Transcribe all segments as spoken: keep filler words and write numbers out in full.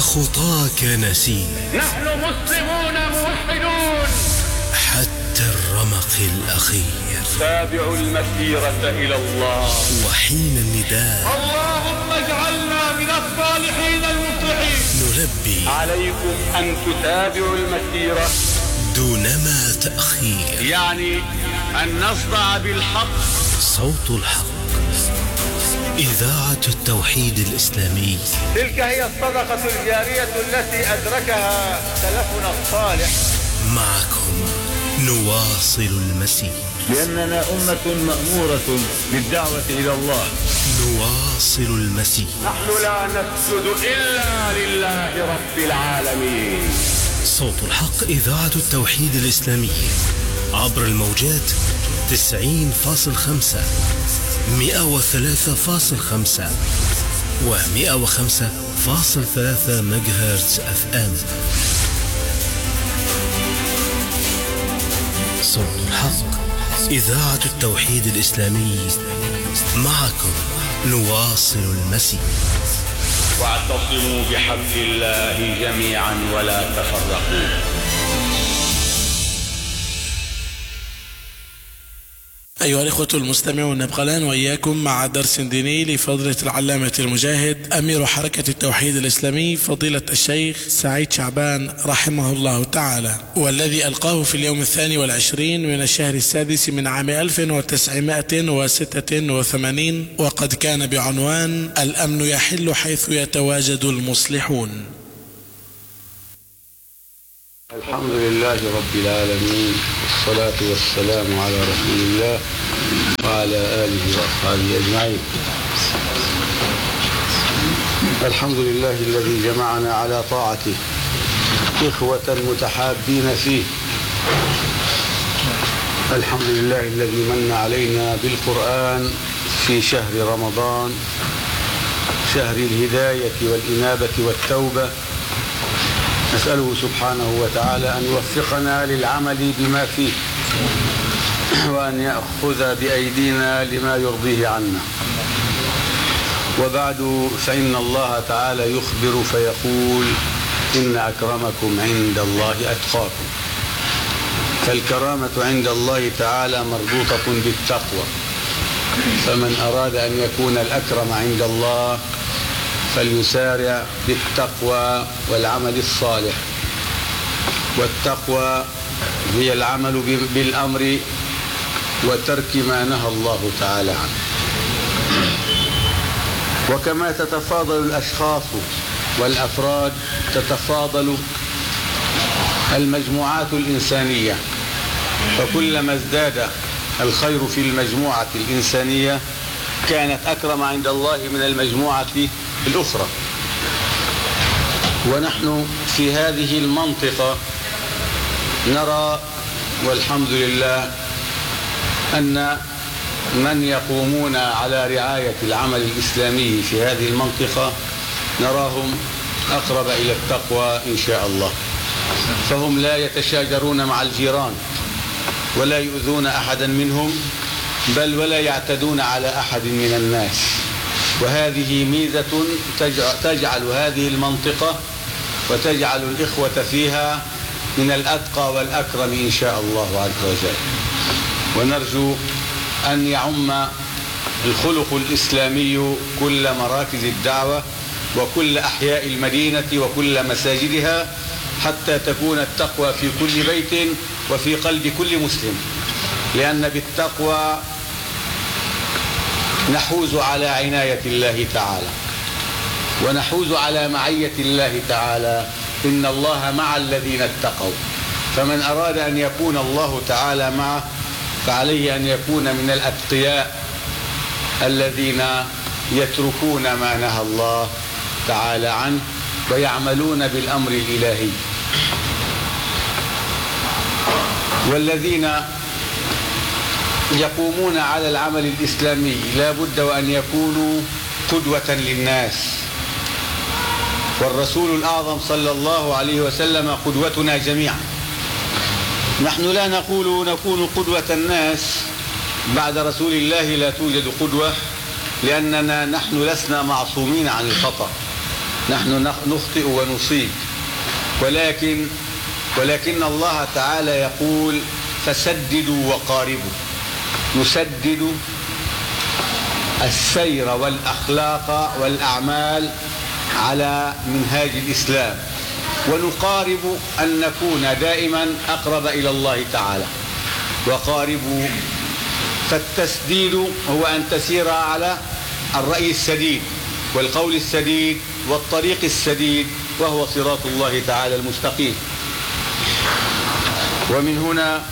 خطاك نسير، نحن مسلمون موحدون حتى الرمق الأخير، تابعوا المسيرة إلى الله. وحين النداء اللهم اجعلنا من الصالحين المصلحين، نلبي عليكم أن تتابعوا المسيرة دونما تأخير، يعني أن نصدع بالحق. صوت الحق، إذاعة التوحيد الإسلامي. تلك هي الصدقة الجارية التي أدركها سلفنا الصالح. معكم نواصل المسير، لأننا أمة مأمورة بالدعوة إلى الله. نواصل المسير، نحن لا نسجد إلا لله رب العالمين. صوت الحق، إذاعة التوحيد الإسلامي، عبر الموجات تسعين فاصل خمسة، مئة وثلاثة فاصل خمسة ومئة وخمسة فاصل ثلاثة ميجاهرتز اف ام. صوت الحق، إذاعة التوحيد الإسلامي، معكم نواصل المسير. واعتصموا بحبل الله جميعا ولا تفرقوا. أيها الإخوة المستمعون، نبقى الآن وإياكم مع درس ديني لفضيلة العلامة المجاهد أمير حركة التوحيد الإسلامي فضيلة الشيخ سعيد شعبان رحمه الله تعالى، والذي ألقاه في اليوم الثاني والعشرين من الشهر السادس من عام ألف وتسعمائة وستة وثمانين، وقد كان بعنوان الأمن يحل حيث يتواجد المصلحون. الحمد لله رب العالمين، والصلاة والسلام على رسول الله وعلى آله وأصحابه أجمعين. الحمد لله الذي جمعنا على طاعته إخوة متحابين فيه. الحمد لله الذي من علينا بالقرآن في شهر رمضان، شهر الهداية والإنابة والتوبة. نسأله سبحانه وتعالى أن يوفقنا للعمل بما فيه، وأن يأخذ بأيدينا لما يرضيه عنا. وبعد، فإن الله تعالى يخبر فيقول: إن أكرمكم عند الله أتقاكم. فالكرامة عند الله تعالى مربوطة بالتقوى، فمن أراد أن يكون الأكرم عند الله فليسارع بالتقوى والعمل الصالح. والتقوى هي العمل بالأمر وترك ما نهى الله تعالى عنه. وكما تتفاضل الأشخاص والأفراد تتفاضل المجموعات الإنسانية، فكلما ازداد الخير في المجموعة الإنسانية كانت أكرم عند الله من المجموعة الأخرى. ونحن في هذه المنطقة نرى والحمد لله أن من يقومون على رعاية العمل الإسلامي في هذه المنطقة نراهم أقرب إلى التقوى إن شاء الله. فهم لا يتشاجرون مع الجيران ولا يؤذون أحدا منهم، بل ولا يعتدون على أحد من الناس. وهذه ميزة تجعل هذه المنطقة وتجعل الإخوة فيها من الأتقى والأكرم إن شاء الله عز وجل. ونرجو أن يعم الخلق الإسلامي كل مراكز الدعوة وكل أحياء المدينة وكل مساجدها، حتى تكون التقوى في كل بيت وفي قلب كل مسلم. لأن بالتقوى نحوز على عناية الله تعالى، ونحوز على معية الله تعالى. إن الله مع الذين اتقوا. فمن أراد أن يكون الله تعالى معه فعليه أن يكون من الأتقياء الذين يتركون ما نهى الله تعالى عنه ويعملون بالأمر الإلهي. والذين يقومون على العمل الإسلامي لا بد وأن يكونوا قدوة للناس. والرسول الأعظم صلى الله عليه وسلم قدوتنا جميعا. نحن لا نقول نكون قدوة الناس، بعد رسول الله لا توجد قدوة، لأننا نحن لسنا معصومين عن الخطأ. نحن نخطئ ونصيب، ولكن ولكن الله تعالى يقول فسددوا وقاربوا. نسدد السير والأخلاق والأعمال على منهاج الإسلام، ونقارب أن نكون دائما أقرب إلى الله تعالى. وقاربوا، فالتسديد هو أن تسير على الرأي السديد والقول السديد والطريق السديد، وهو صراط الله تعالى المستقيم. ومن هنا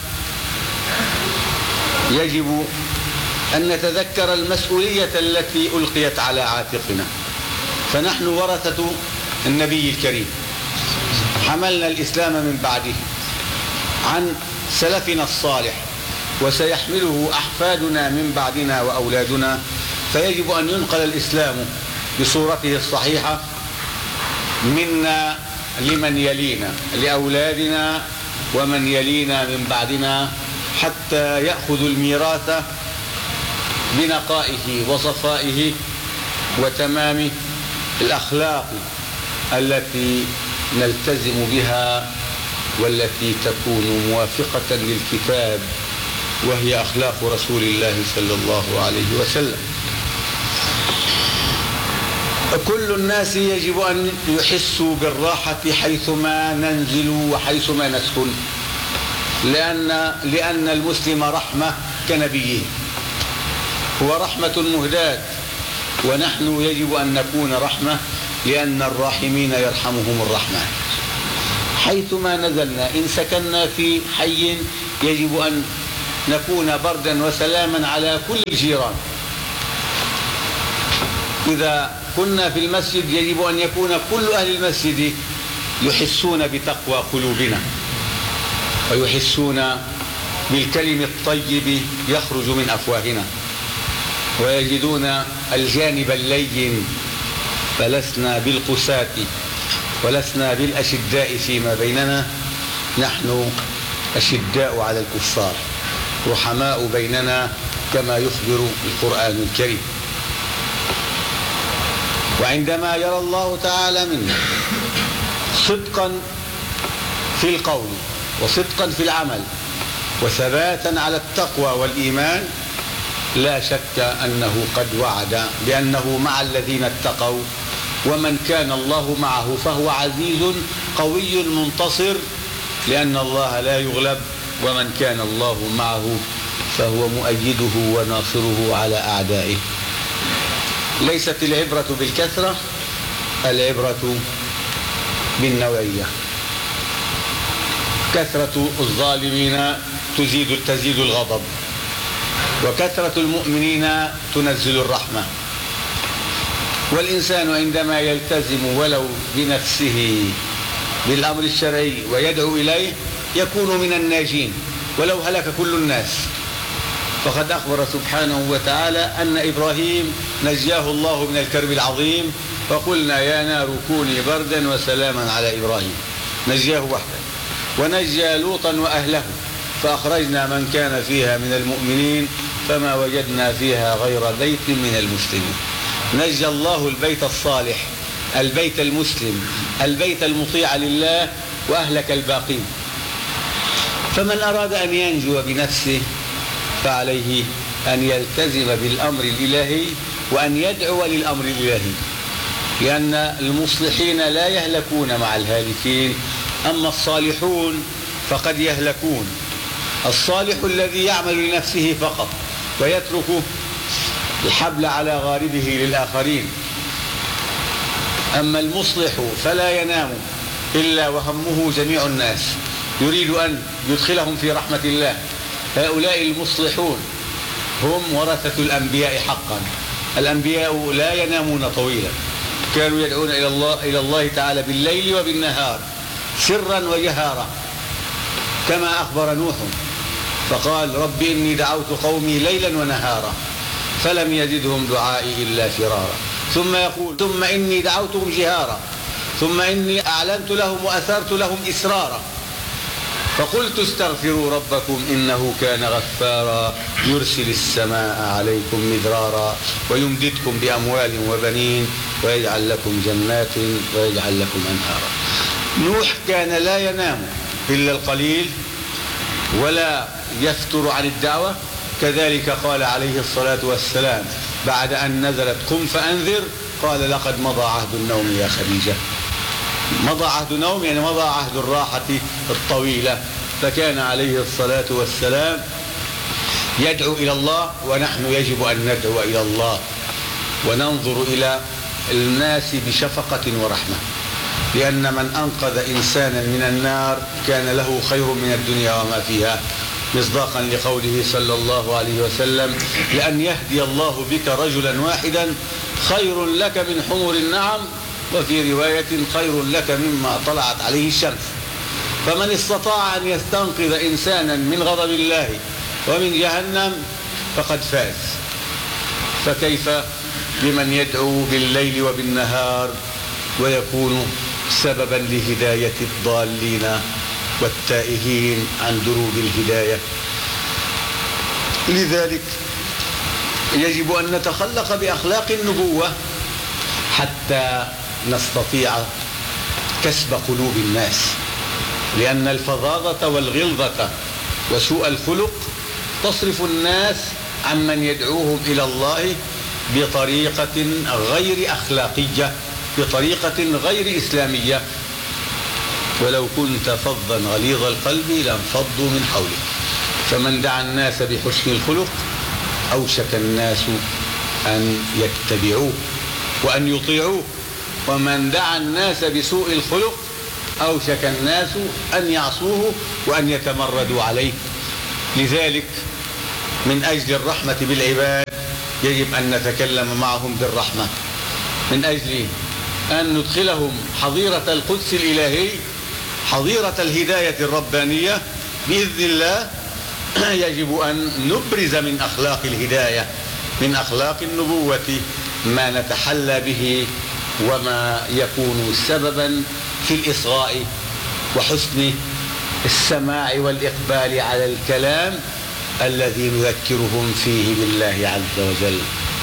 يجب أن نتذكر المسؤولية التي ألقيت على عاتقنا، فنحن ورثة النبي الكريم، حملنا الإسلام من بعده عن سلفنا الصالح، وسيحمله أحفادنا من بعدنا وأولادنا، فيجب أن ينقل الإسلام بصورته الصحيحة منا لمن يلينا، لأولادنا ومن يلينا من بعدنا، حتى يأخذ الميراث بنقائه وصفائه وتمام الأخلاق التي نلتزم بها والتي تكون موافقة للكتاب، وهي أخلاق رسول الله صلى الله عليه وسلم. كل الناس يجب أن يحسوا بالراحة حيثما ننزل وحيثما نسكن، لأن, لأن المسلم رحمة كنبيه، هو رحمة مهداة، ونحن يجب أن نكون رحمة، لأن الراحمين يرحمهم الرحمن. حيثما نزلنا، إن سكننا في حي يجب أن نكون بردا وسلاما على كل الجيران. إذا كنا في المسجد يجب أن يكون كل أهل المسجد يحسون بتقوى قلوبنا، ويحسون بالكلم الطيب يخرج من أفواهنا، ويجدون الجانب اللين، فلسنا بالقساة ولسنا بالأشداء فيما بيننا، نحن أشداء على الكفار رحماء بيننا، كما يخبر القرآن الكريم. وعندما يرى الله تعالى منا صدقا في القول وصدقا في العمل وثباتا على التقوى والإيمان، لا شك أنه قد وعد بأنه مع الذين اتقوا، ومن كان الله معه فهو عزيز قوي منتصر، لأن الله لا يغلب، ومن كان الله معه فهو مؤيده وناصره على أعدائه. ليست العبرة بالكثرة، العبرة بالنوعية. كثرة الظالمين تزيد تزيد الغضب، وكثرة المؤمنين تنزل الرحمة. والإنسان عندما يلتزم ولو بنفسه بالأمر الشرعي ويدعو إليه يكون من الناجين ولو هلك كل الناس. فقد أخبر سبحانه وتعالى أن إبراهيم نجاه الله من الكرب العظيم، وقلنا يا نار كوني بردا وسلاما على إبراهيم، نجاه وحده. ونجى لوطا وأهله، فأخرجنا من كان فيها من المؤمنين فما وجدنا فيها غير بيت من المسلمين. نجى الله البيت الصالح، البيت المسلم، البيت المطيع لله، وأهلك الباقين. فمن أراد أن ينجو بنفسه فعليه أن يلتزم بالأمر الإلهي وأن يدعو للأمر الإلهي، لأن المصلحين لا يهلكون مع الهالكين، أما الصالحون فقد يهلكون. الصالح الذي يعمل لنفسه فقط ويترك الحبل على غاربه للآخرين، أما المصلح فلا ينام إلا وهمه جميع الناس، يريد أن يدخلهم في رحمة الله. هؤلاء المصلحون هم ورثة الأنبياء حقا. الأنبياء لا ينامون طويلا، كانوا يدعون إلى الله, إلى الله تعالى بالليل وبالنهار سرا وجهارا، كما أخبر نوح فقال رب إني دعوت قومي ليلا ونهارا فلم يزدهم دعائي إلا فرارا. ثم يقول ثم إني دعوتهم جهارا ثم إني أعلنت لهم وأثرت لهم إسرارا. فقلت استغفروا ربكم إنه كان غفارا يرسل السماء عليكم مدرارا ويمددكم بأموال وبنين ويجعل لكم جنات ويجعل لكم أنهارا. نوح كان لا ينام إلا القليل ولا يفتر عن الدعوة. كذلك قال عليه الصلاة والسلام بعد أن نزلت قم فأنذر قال لقد مضى عهد النوم يا خديجة. مضى عهد النوم يعني مضى عهد الراحة الطويلة. فكان عليه الصلاة والسلام يدعو إلى الله، ونحن يجب أن ندعو إلى الله وننظر إلى الناس بشفقة ورحمة، لأن من أنقذ إنسانا من النار كان له خير من الدنيا وما فيها، مصداقا لقوله صلى الله عليه وسلم لأن يهدي الله بك رجلا واحدا خير لك من حمر النعم، وفي رواية خير لك مما طلعت عليه الشمس. فمن استطاع أن يستنقذ إنسانا من غضب الله ومن جهنم فقد فاز، فكيف بمن يدعو بالليل وبالنهار ويكون سببا لهداية الضالين والتائهين عن دروب الهداية. لذلك يجب أن نتخلق بأخلاق النبوة حتى نستطيع كسب قلوب الناس، لأن الفظاظة والغلظة وسوء الخلق تصرف الناس عمن يدعوهم إلى الله بطريقة غير أخلاقية، بطريقة غير إسلامية. ولو كنت فظا غليظ القلب لانفضوا من حولك. فمن دعا الناس بحسن الخلق أوشك الناس أن يتبعوه وأن يطيعوه، ومن دعا الناس بسوء الخلق أوشك الناس أن يعصوه وأن يتمردوا عليه. لذلك من أجل الرحمة بالعباد يجب أن نتكلم معهم بالرحمة، من أجل أن ندخلهم حظيرة القدس الإلهي، حظيرة الهداية الربانية بإذن الله. يجب أن نبرز من أخلاق الهداية، من أخلاق النبوة، ما نتحلى به وما يكون سببا في الإصغاء وحسن السماع والإقبال على الكلام الذي نذكرهم فيه بالله عز وجل.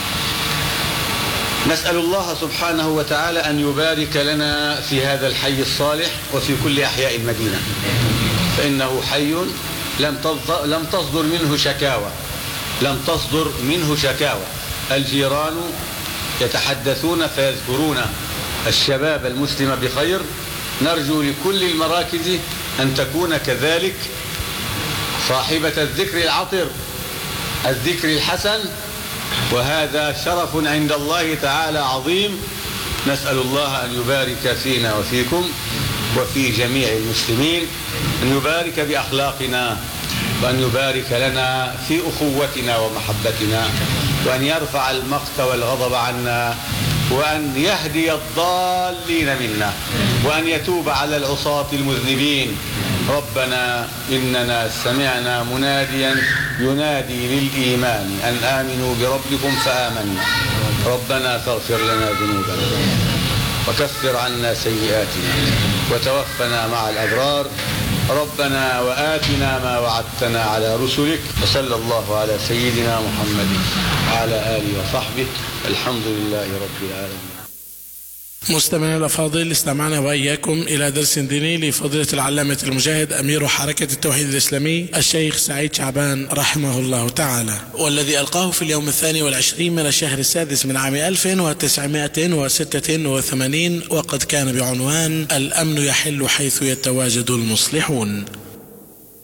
نسأل الله سبحانه وتعالى أن يبارك لنا في هذا الحي الصالح وفي كل أحياء المدينة، فإنه حي لم تصدر منه شكاوى، لم تصدر منه شكاوى. الجيران يتحدثون فيذكرون الشباب المسلم بخير. نرجو لكل المراكز أن تكون كذلك صاحبة الذكر العطر، الذكر الحسن، وهذا شرف عند الله تعالى عظيم. نسأل الله أن يبارك فينا وفيكم وفي جميع المسلمين، أن يبارك بأخلاقنا، وأن يبارك لنا في أخوتنا ومحبتنا، وأن يرفع المقت والغضب عنا، وأن يهدي الضالين منا، وأن يتوب على العصاة المذنبين. ربنا إننا سمعنا مناديا ينادي للإيمان أن آمنوا بربكم فآمنا. ربنا فاغفر لنا ذنوبنا وكفر عنا سيئاتنا وتوفنا مع الأبرار. ربنا وآتنا ما وعدتنا على رسلك. وصلى الله على سيدنا محمد وعلى آله وصحبه. الحمد لله رب العالمين. مستمعينا الأفاضل، استمعنا وإياكم إلى درس ديني لفضيلة العلامة المجاهد أمير حركة التوحيد الإسلامي الشيخ سعيد شعبان رحمه الله تعالى، والذي ألقاه في اليوم الثاني والعشرين من الشهر السادس من عام ألف وتسعمائة وستة وثمانين، وقد كان بعنوان الأمن يحل حيث يتواجد المصلحون.